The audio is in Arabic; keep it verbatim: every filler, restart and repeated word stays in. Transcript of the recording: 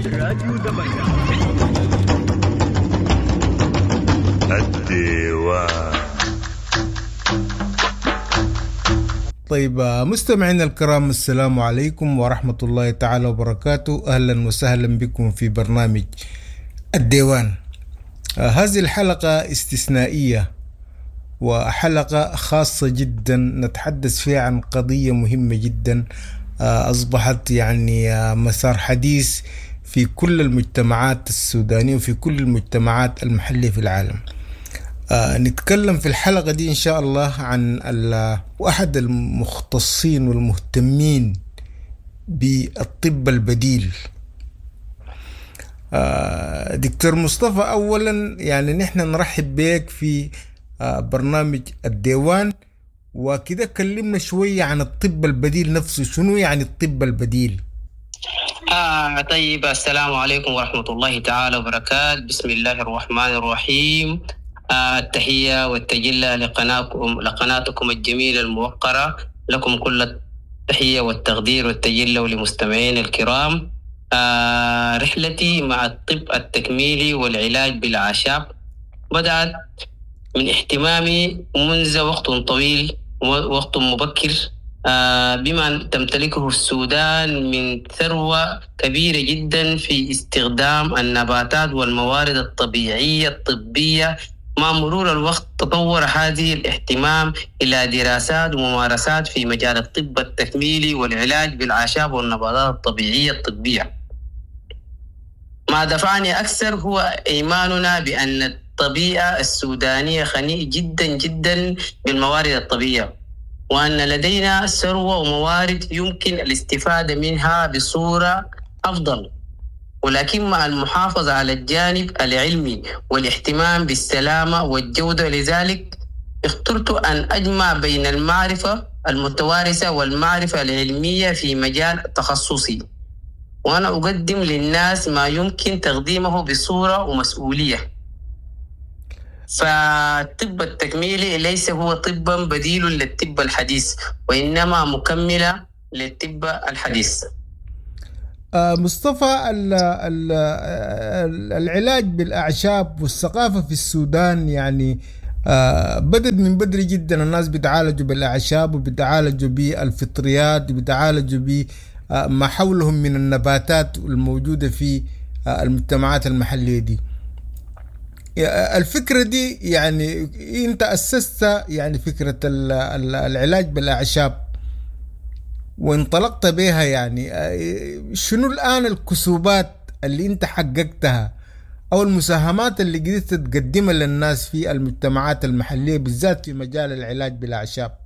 راديو دبنجة الديوان. طيب مستمعينا الكرام، السلام عليكم ورحمة الله تعالى وبركاته. أهلا وسهلا بكم في برنامج الديوان. آه هذه الحلقة استثنائية وحلقة خاصة جدا نتحدث فيها عن قضية مهمة جدا آه أصبحت يعني آه مسار حديث في كل المجتمعات السودانية وفي كل المجتمعات المحلية في العالم. آه نتكلم في الحلقة دي إن شاء الله عن واحد المختصين والمهتمين بالطب البديل، آه دكتور مصطفى. أولا يعني نحن نرحب بك في آه برنامج الديوان، وكده كلمنا شوية عن الطب البديل نفسه. شنو يعني الطب البديل؟ آه طيب، السلام عليكم ورحمة الله تعالى وبركاته. بسم الله الرحمن الرحيم. آه التحية والتجلى لقناتكم لقناتكم الجميلة الموقرة. لكم كل التحية والتقدير والتجلى، ولمستمعين الكرام. آه رحلتي مع الطب التكميلي والعلاج بالأعشاب بدأت من اهتمامي منذ وقت طويل، وقت مبكر، آه بما تمتلكه السودان من ثروة كبيرة جدا في استخدام النباتات والموارد الطبيعية الطبية. مع مرور الوقت تطور هذه الاهتمام إلى دراسات وممارسات في مجال الطب التكميلي والعلاج بالأعشاب والنباتات الطبيعية الطبية. ما دفعني أكثر هو إيماننا بأن الطبيعة السودانية غنية جدا جدا بالموارد الطبيعية، وأن لدينا ثروة وموارد يمكن الاستفادة منها بصورة أفضل، ولكن مع المحافظة على الجانب العلمي والاهتمام بالسلامة والجودة. لذلك اخترت أن أجمع بين المعرفة المتوارثة والمعرفة العلمية في مجال تخصصي، وأنا أقدم للناس ما يمكن تقديمه بصورة ومسؤولية. فالطب التكميلي ليس هو طبا بديل للطب الحديث، وإنما مكملة للطب الحديث. آه مصطفى، ال ال العلاج بالأعشاب والثقافة في السودان يعني آه بدأت من بدري جدا. الناس بيتعالجوا بالأعشاب وبيتعالجوا بالفطريات وبيتعالجوا بما حولهم من النباتات الموجودة في آه المجتمعات المحلية دي. الفكرة دي يعني انت أسست يعني فكرة العلاج بالأعشاب وانطلقت بها، يعني شنو الآن الكسوبات اللي انت حققتها أو المساهمات اللي قدرت تقدمها للناس في المجتمعات المحلية بالذات في مجال العلاج بالأعشاب؟